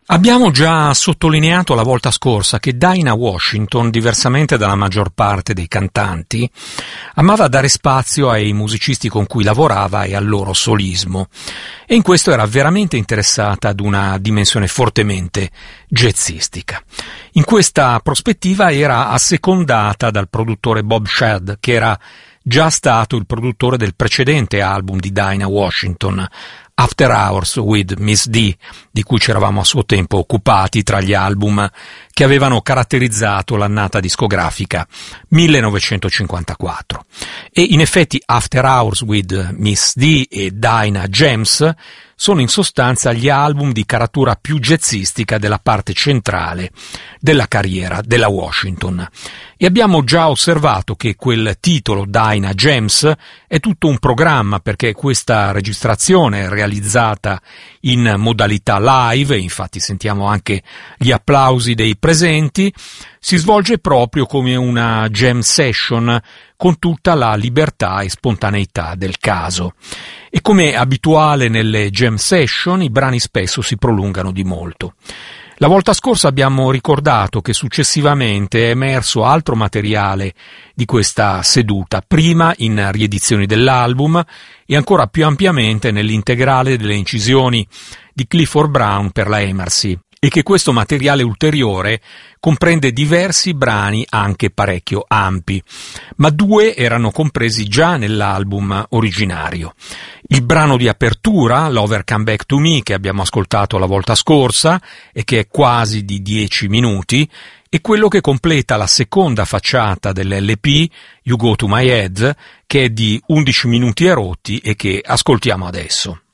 Abbiamo già sottolineato la volta scorsa che Dinah Washington, diversamente dalla maggior parte dei cantanti, amava dare spazio ai musicisti con cui lavorava e al loro solismo, e in questo era veramente interessata ad una dimensione fortemente jazzistica. In questa prospettiva era assecondata dal produttore Bob Shadd, che era già stato il produttore del precedente album di Dinah Washington, After Hours with Miss D, di cui ci eravamo a suo tempo occupati tra gli album che avevano caratterizzato l'annata discografica 1954. E in effetti After Hours with Miss D e Dinah Gems sono in sostanza gli album di caratura più jazzistica della parte centrale della carriera della Washington. E abbiamo già osservato che quel titolo, Dinah Gems, è tutto un programma, perché questa registrazione realizzata in modalità live, infatti sentiamo anche gli applausi dei presenti, si svolge proprio come una jam session con tutta la libertà e spontaneità del caso. E come abituale nelle jam session, i brani spesso si prolungano di molto. La volta scorsa abbiamo ricordato che successivamente è emerso altro materiale di questa seduta, prima in riedizioni dell'album e ancora più ampiamente nell'integrale delle incisioni di Clifford Brown per la Emercy, e che questo materiale ulteriore comprende diversi brani anche parecchio ampi, ma due erano compresi già nell'album originario. Il brano di apertura, Lover Come Back to Me, che abbiamo ascoltato la volta scorsa e che è quasi di 10 minuti, e quello che completa la seconda facciata dell'LP, You Go to My Head, che è di 11 minuti e rotti e che ascoltiamo adesso.